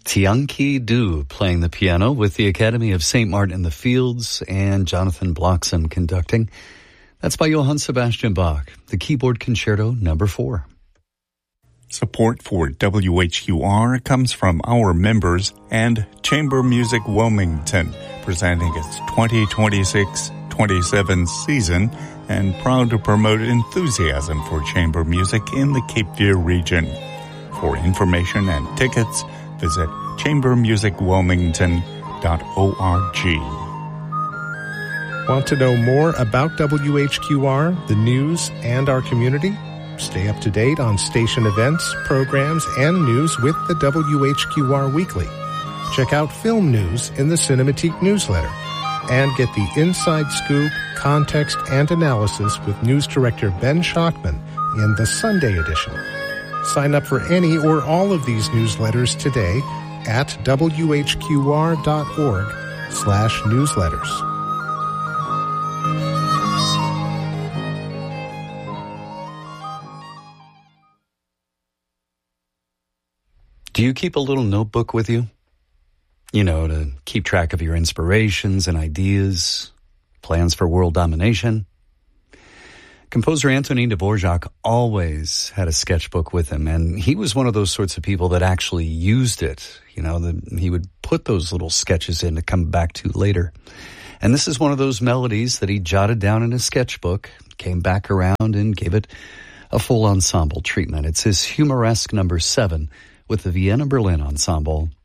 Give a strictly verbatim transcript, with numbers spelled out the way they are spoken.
Tianqi Du playing the piano with the Academy of Saint Martin in the Fields and Jonathan Bloxham conducting. That's by Johann Sebastian Bach, the Keyboard Concerto number four. Support for W H Q R comes from our members and Chamber Music Wilmington, presenting its twenty twenty-six twenty-seven season and proud to promote enthusiasm for chamber music in the Cape Fear region. For information and tickets, visit chamber music wilmington dot org. Want to know more about W H Q R, the news, and our community? Stay up to date on station events, programs, and news with the W H Q R Weekly. Check out film news in the Cinematique newsletter and get the inside scoop, context, and analysis with news director Ben Schachman in the Sunday edition. Sign up for any or all of these newsletters today at W H Q R dot org slash newsletters. Do you keep a little notebook with you? You know, to keep track of your inspirations and ideas, plans for world domination? Composer Antonin Dvorak always had a sketchbook with him, and he was one of those sorts of people that actually used it. You know, the, he would put those little sketches in to come back to later. And this is one of those melodies that he jotted down in his sketchbook, came back around and gave it a full ensemble treatment. It's his Humoresque number seven with the Vienna Berlin Ensemble.